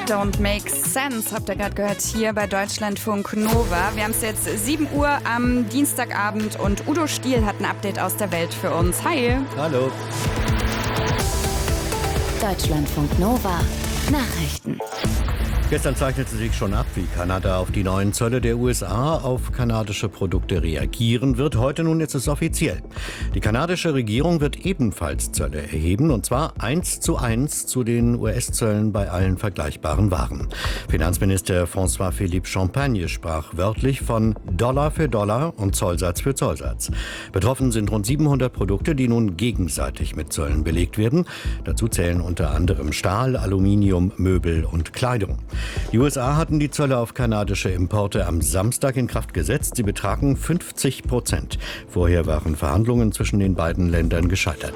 Don't Make Sense, habt ihr gerade gehört, hier bei Deutschlandfunk Nova. Wir haben es jetzt 7 Uhr am Dienstagabend und Udo Stiel hat ein Update aus der Welt für uns. Hi. Hallo. Deutschlandfunk Nova Nachrichten. Gestern zeichnete sich schon ab, wie Kanada auf die neuen Zölle der USA auf kanadische Produkte reagieren wird. Heute nun ist es offiziell. Die kanadische Regierung wird ebenfalls Zölle erheben, und zwar 1:1 zu den US-Zöllen bei allen vergleichbaren Waren. Finanzminister François-Philippe Champagne sprach wörtlich von Dollar für Dollar und Zollsatz für Zollsatz. Betroffen sind rund 700 Produkte, die nun gegenseitig mit Zöllen belegt werden. Dazu zählen unter anderem Stahl, Aluminium, Möbel und Kleidung. Die USA hatten die Zölle auf kanadische Importe am Samstag in Kraft gesetzt. Sie betragen 50%. Vorher waren Verhandlungen zwischen den beiden Ländern gescheitert.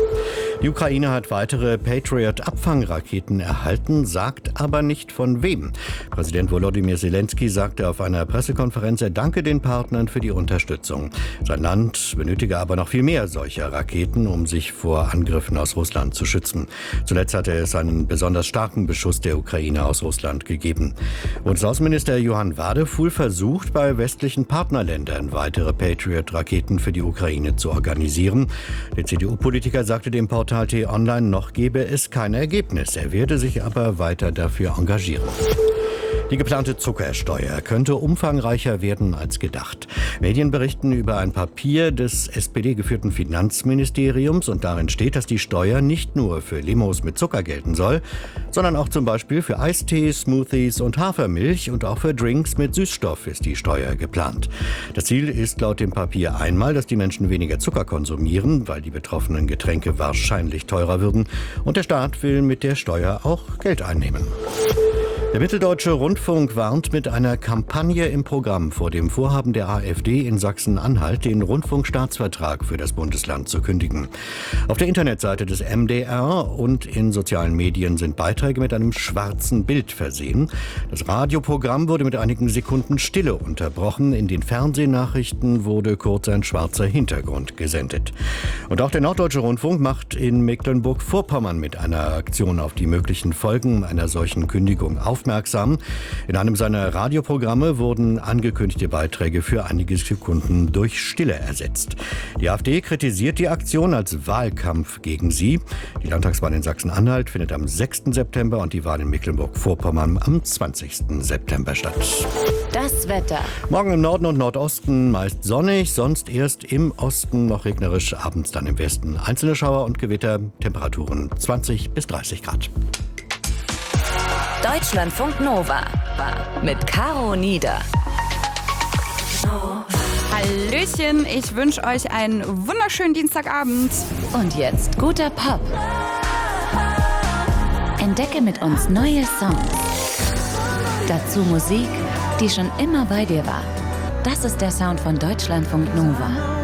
Die Ukraine hat weitere Patriot-Abfangraketen erhalten, sagt aber nicht von wem. Präsident Volodymyr Zelensky sagte auf einer Pressekonferenz, er danke den Partnern für die Unterstützung. Sein Land benötige aber noch viel mehr solcher Raketen, um sich vor Angriffen aus Russland zu schützen. Zuletzt hatte es einen besonders starken Beschuss der Ukraine aus Russland gegeben. Bundesaußenminister Johann Wadefuhl versucht, bei westlichen Partnerländern weitere Patriot-Raketen für die Ukraine zu organisieren. Der CDU-Politiker sagte dem Portal T-Online, noch gebe es kein Ergebnis. Er werde sich aber weiter dafür engagieren. Die geplante Zuckersteuer könnte umfangreicher werden als gedacht. Medien berichten über ein Papier des SPD-geführten Finanzministeriums, und darin steht, dass die Steuer nicht nur für Limos mit Zucker gelten soll, sondern auch zum Beispiel für Eistee, Smoothies und Hafermilch, und auch für Drinks mit Süßstoff ist die Steuer geplant. Das Ziel ist laut dem Papier einmal, dass die Menschen weniger Zucker konsumieren, weil die betroffenen Getränke wahrscheinlich teurer würden, und der Staat will mit der Steuer auch Geld einnehmen. Der Mitteldeutsche Rundfunk warnt mit einer Kampagne im Programm vor dem Vorhaben der AfD in Sachsen-Anhalt, den Rundfunkstaatsvertrag für das Bundesland zu kündigen. Auf der Internetseite des MDR und in sozialen Medien sind Beiträge mit einem schwarzen Bild versehen. Das Radioprogramm wurde mit einigen Sekunden Stille unterbrochen. In den Fernsehnachrichten wurde kurz ein schwarzer Hintergrund gesendet. Und auch der Norddeutsche Rundfunk macht in Mecklenburg-Vorpommern mit einer Aktion auf die möglichen Folgen einer solchen Kündigung aufmerksam. In einem seiner Radioprogramme wurden angekündigte Beiträge für einige Sekunden durch Stille ersetzt. Die AfD kritisiert die Aktion als Wahlkampf gegen sie. Die Landtagswahl in Sachsen-Anhalt findet am 6. September und die Wahl in Mecklenburg-Vorpommern am 20. September statt. Das Wetter. Morgen im Norden und Nordosten meist sonnig, sonst erst im Osten noch regnerisch, abends dann im Westen einzelne Schauer und Gewitter, Temperaturen 20 bis 30 Grad. Deutschlandfunk Nova mit Caro Nieder. Hallöchen, ich wünsche euch einen wunderschönen Dienstagabend. Und jetzt guter Pop. Entdecke mit uns neue Songs. Dazu Musik, die schon immer bei dir war. Das ist der Sound von Deutschlandfunk Nova.